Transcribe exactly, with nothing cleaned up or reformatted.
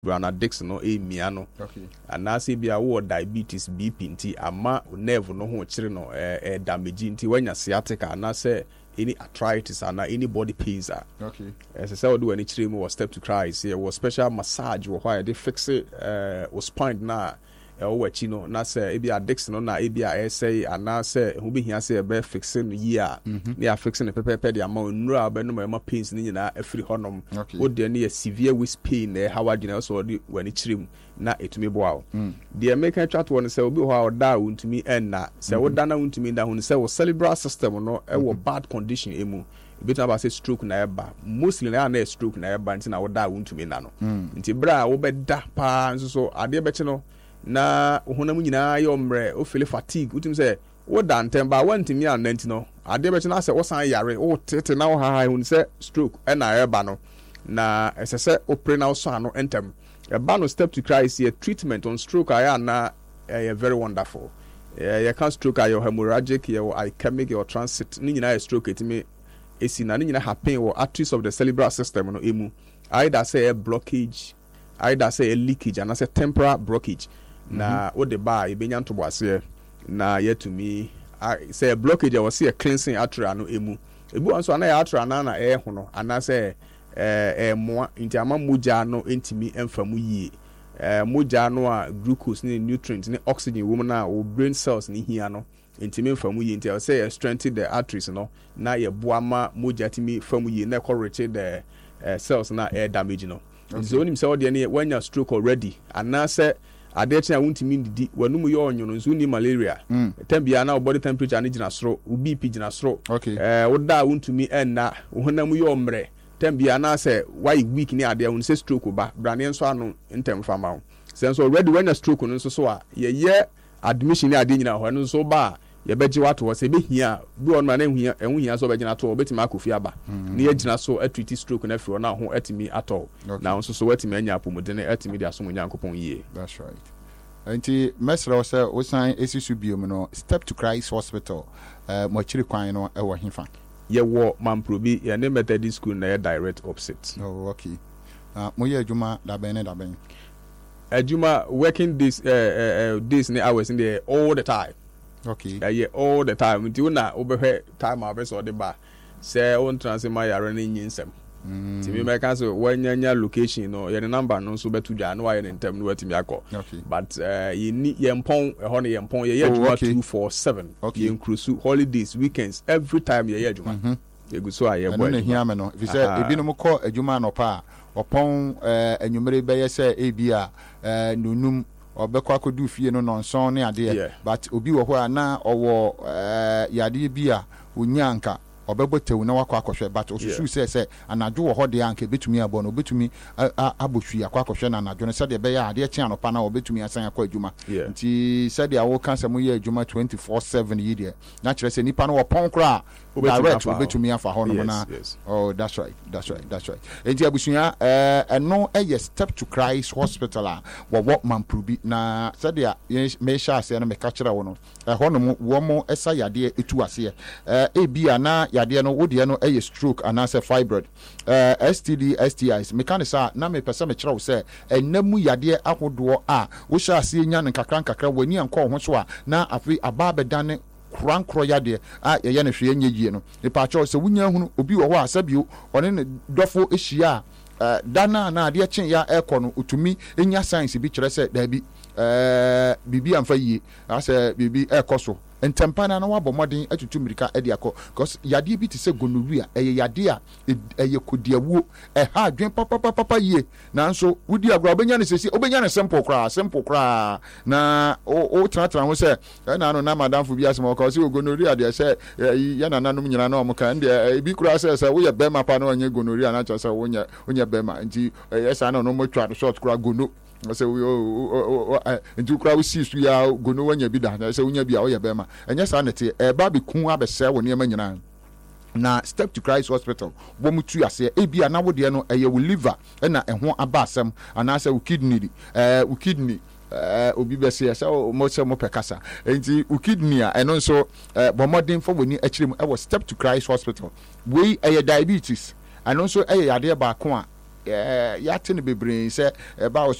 cerebral addiction no e miano okay and na say bia wo diabetes B P nti ama nerve no ho kire no eh, eh damage nti wanya sciatica na say any arthritis and any body pains are okay as I say do any kire mu step to Christ here was special massage wo why they fix it uh was spine na e wo wachi no na say e bia addiction no na e bia e say and na say who be here say e be fixing year they are fixing the pepe the amount nura be no ma pains ni na afiri honom wo de na severe waist pain e how you know so do when it kire mu na etumi boa the American chat one say obi ho a oda untumi enna say oda na untumi da hu say wo cerebral system no e wo bad condition emu bit about say stroke na eba mostly na na stroke na eba nti na oda untumi na no nti bra wo be da pa nso so ade be che no na honam nyina ye omre o feel fatigue utim say wo da ntem ba wantimi an nti no ade be che na say wo san yare wo tete na wo ha ha hu say stroke e na eba no na esese o pre na so ano entem a ban step to Christ here treatment on stroke aya na uh, very wonderful uh, you can stroke your hemorrhagic your ischemic your transit ni nyina stroke etimi esi na ni nyina happen or arteries of the cerebral system no emu either say a blockage either say a leakage and say temporal blockage mm-hmm. na o de ba e benya nto boase na yet to me I say a blockage or say a cleansing artery no emu ebu anso na ya artery na na e ho no ana say eh eh mo nti ama moja no entimi emfamu yie eh moja no a glucose ni nutrients ni oxygen wo na o brain cells ni hia no entimi emfamu yie nti I say strengthen the arteries no na ye boama moja timi famu yie na correct the uh, cells na air damage no so onim say o de ne when you stroke already ana say ade chen awuntimi ndidi wanum ye onyono nso ni malaria tambia na body temperature ni gina soro u B P gina soro eh woda awuntimi enna honam ye omre tambia na say why weak ni ade won say stroke ba brane nso ano ntem fama wo say so already when a stroke no nso so a ye ye admission ni ade nyina ho no nso ba ye beji wato wo say be hia bi on ma na hia ehun hia so be gina to obetima akofi aba ni ye gina so atreat stroke na firo na ho atimi atọ na nso so watimi anya apomode ne atimi dia so nyankopon yie. That's right. Enti mesra wo say wo san esisu biom no Step to Christ Hospital eh mo chiri kwan no e wo hifa ye wo Mamprobi ye ne Methodist school na ye direct opposite. Oh okay. Ah mo ye adwuma da ben ne da ben adwuma working this uh, uh, this ne hours in there all the time. Okay. Uh, yeah, all the time. Until na obehwe time abes or the bar. Say on transfer my yare ni nsem. Mm. Ti me make so when nya location no your number no so betu dwa no why ntem no watimi akọ. Okay. But uh ye ni ye mpon e ho ne ye mpon ye adwuma two four seven. Okay. Ye nkrusu holidays weekends every time ye adwuma. Mhm. Ye gu so aye boy. No hia me no. If say ebi no mko adwuma no pa opon eh anwumere be ye say ebi a eh nunum obekwa kodu fie no nonson ne ade but obi wo ho ana owo eh yade bi a onyanka obebotewu na wakọ akọhwe but osusu se se anadwo wo ho de anka betumi abo no obetumi abotwi akọ akọhwe na anadwo no se de be ya ade chi anopa na obetumi asan akọ adwuma nti se de awo kansa mu ye adwuma twenty-four seven yi de na kire se nipa no wo pon kra direct obetumi afa ho no na oh that's right that's right that's right nti abusunya eh eno eye Step to Christ Hospital a wo wo Mamprobi na se de me sha ase na me ka kire wo no eh ho no wo mo esa yade etu ase eh ebi ana yade no wode no eye stroke and answer fibroid uh, S T D S T Is mekanisa na me pese me kire wo se enamu yade ahodo a wo sha ase nya ne kakran kakra wani anko ho so a na afi aba bedane krankro yade a ye ne hwe nyegyie no ipa cho se wunya hunu obi wo ho asabio one ne dofo ehia uh, dana na ade chen ya ekọ utumi enya science bi kire se da bi eh bibi amfa yie ase bibi ekoso entempana na wabo modern atutu mirika edi akọ because yade bi te se gonorrhea eye yade a eye kodiawo e ha adwen papa papa yie nanso wudi agro obenya ne sesi obenya ne simple kra simple kra na o tratra ho se na no na madam fu bi asem o ka se gonorrhea de se ya na nanom nyina na o mo kan de bi kra se se wo ye bema pa na onye gonorrhea na cha se wo nye onye bema nti yesa na no mo twa short kra gono say we nti kura we see su ya gono wanya bi da na say wonya bi a wo ye bema enya sa nete e ba bi kun abese wo ne ma nyina na Step to Christ Hospital wo mutu ase e bia na wo de no eye wo liver na eho aba asem ana say wo kidney eh wo kidney eh obi be say say mo say mo pekasa enti wo kidney a eno nso bomodin fo woni akirem e wo Step to Christ Hospital we eye diabetes eno nso eye yade ba ko a yɛate no bebree sɛ ɛba wo